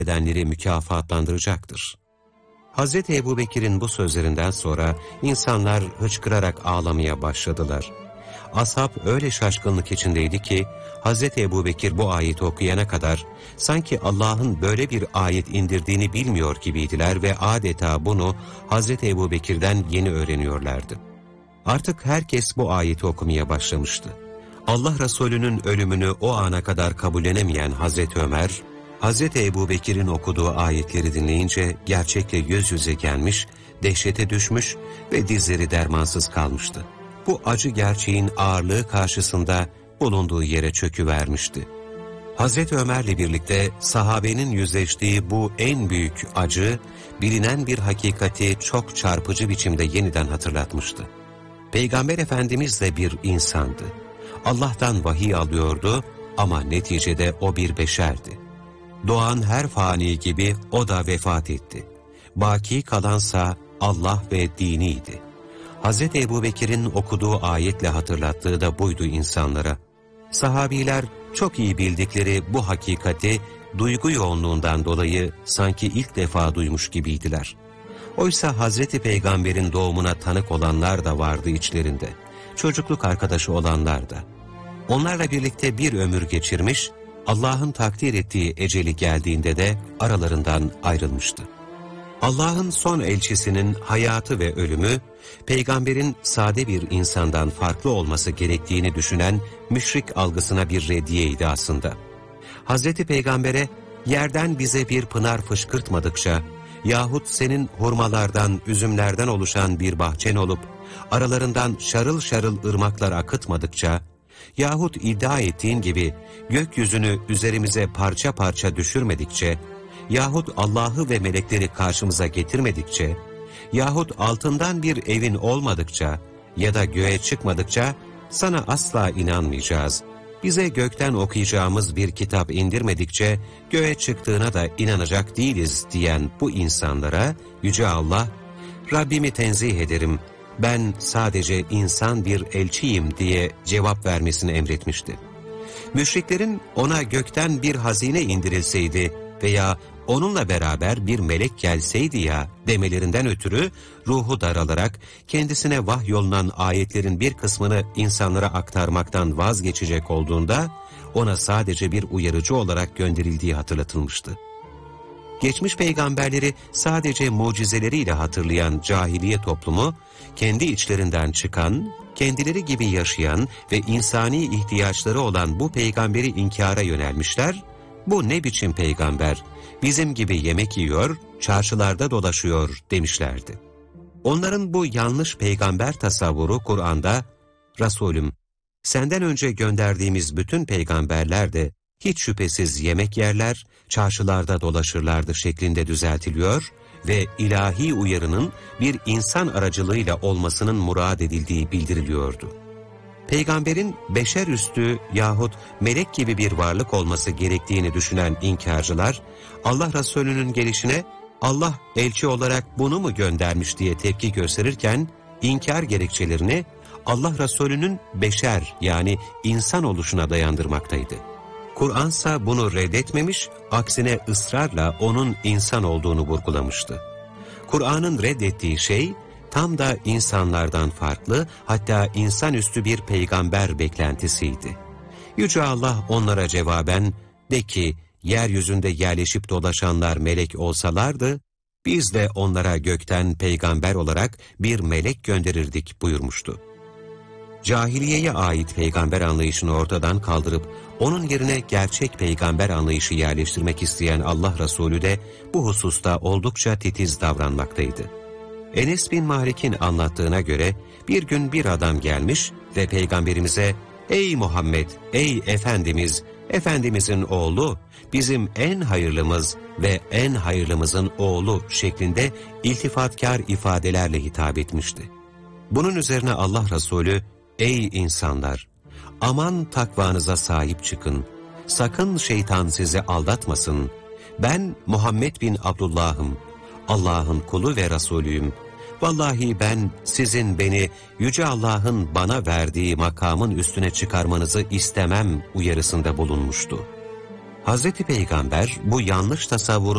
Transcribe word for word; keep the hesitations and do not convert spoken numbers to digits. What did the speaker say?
edenleri mükafatlandıracaktır. Hazreti Ebubekir'in bu sözlerinden sonra insanlar hıçkırarak ağlamaya başladılar. Ashab öyle şaşkınlık içindeydi ki Hazreti Ebubekir bu ayeti okuyana kadar sanki Allah'ın böyle bir ayet indirdiğini bilmiyor gibiydiler ve adeta bunu Hazreti Ebubekir'den yeni öğreniyorlardı. Artık herkes bu ayeti okumaya başlamıştı. Allah Resulü'nün ölümünü o ana kadar kabullenemeyen Hazreti Ömer, Hazreti Ebubekir'in okuduğu ayetleri dinleyince gerçekle yüz yüze gelmiş, dehşete düşmüş ve dizleri dermansız kalmıştı. Bu acı gerçeğin ağırlığı karşısında bulunduğu yere çöküvermişti. Hazreti Ömer'le birlikte sahabenin yüzleştiği bu en büyük acı, bilinen bir hakikati çok çarpıcı biçimde yeniden hatırlatmıştı. Peygamber Efendimiz de bir insandı. Allah'tan vahiy alıyordu ama neticede o bir beşerdi. Doğan her fani gibi o da vefat etti. Baki kalansa Allah ve diniydi. Hazreti Ebubekir'in okuduğu ayetle hatırlattığı da buydu insanlara. Sahabiler çok iyi bildikleri bu hakikati duygu yoğunluğundan dolayı sanki ilk defa duymuş gibiydiler. Oysa Hazreti Peygamber'in doğumuna tanık olanlar da vardı içlerinde. Çocukluk arkadaşı olanlar da. Onlarla birlikte bir ömür geçirmiş, Allah'ın takdir ettiği eceli geldiğinde de aralarından ayrılmıştı. Allah'ın son elçisinin hayatı ve ölümü, peygamberin sade bir insandan farklı olması gerektiğini düşünen müşrik algısına bir reddiyeydi aslında. Hazreti Peygamber'e yerden bize bir pınar fışkırtmadıkça yahut senin hurmalardan, üzümlerden oluşan bir bahçen olup aralarından şarıl şarıl ırmaklar akıtmadıkça yahut iddia ettiğin gibi gökyüzünü üzerimize parça parça düşürmedikçe yahut Allah'ı ve melekleri karşımıza getirmedikçe yahut altından bir evin olmadıkça ya da göğe çıkmadıkça sana asla inanmayacağız. Bize gökten okuyacağımız bir kitap indirmedikçe göğe çıktığına da inanacak değiliz diyen bu insanlara Yüce Allah, Rabbimi tenzih ederim, ben sadece insan bir elçiyim diye cevap vermesini emretmişti. Müşriklerin ona gökten bir hazine indirilseydi veya onunla beraber bir melek gelseydi ya demelerinden ötürü ruhu daralarak kendisine vahyolunan ayetlerin bir kısmını insanlara aktarmaktan vazgeçecek olduğunda ona sadece bir uyarıcı olarak gönderildiği hatırlatılmıştı. Geçmiş peygamberleri sadece mucizeleriyle hatırlayan cahiliye toplumu, kendi içlerinden çıkan, kendileri gibi yaşayan ve insani ihtiyaçları olan bu peygamberi inkara yönelmişler, bu ne biçim peygamber, bizim gibi yemek yiyor, çarşılarda dolaşıyor demişlerdi. Onların bu yanlış peygamber tasavvuru Kur'an'da, Resulüm, senden önce gönderdiğimiz bütün peygamberler de hiç şüphesiz yemek yerler, çarşılarda dolaşırlardı şeklinde düzeltiliyor ve ilahi uyarının bir insan aracılığıyla olmasının murad edildiği bildiriliyordu. Peygamberin beşer üstü yahut melek gibi bir varlık olması gerektiğini düşünen inkarcılar, Allah Resulü'nün gelişine Allah elçi olarak bunu mu göndermiş diye tepki gösterirken, inkar gerekçelerini Allah Resulü'nün beşer yani insan oluşuna dayandırmaktaydı. Kur'ansa bunu reddetmemiş, aksine ısrarla onun insan olduğunu vurgulamıştı. Kur'an'ın reddettiği şey, tam da insanlardan farklı, hatta insanüstü bir peygamber beklentisiydi. Yüce Allah onlara cevaben, de ki, yeryüzünde yerleşip dolaşanlar melek olsalardı, biz de onlara gökten peygamber olarak bir melek gönderirdik buyurmuştu. Cahiliyeye ait peygamber anlayışını ortadan kaldırıp, onun yerine gerçek peygamber anlayışı yerleştirmek isteyen Allah Resulü de bu hususta oldukça titiz davranmaktaydı. Enes bin Malik'in anlattığına göre bir gün bir adam gelmiş ve peygamberimize "Ey Muhammed, ey Efendimiz, Efendimizin oğlu, bizim en hayırlımız ve en hayırlımızın oğlu" şeklinde iltifatkar ifadelerle hitap etmişti. Bunun üzerine Allah Resulü, "Ey insanlar, aman takvanıza sahip çıkın, sakın şeytan sizi aldatmasın. Ben Muhammed bin Abdullah'ım, Allah'ın kulu ve Resulüyüm. Vallahi ben sizin beni Yüce Allah'ın bana verdiği makamın üstüne çıkarmanızı istemem" uyarısında bulunmuştu. Hazreti Peygamber bu yanlış tasavvurun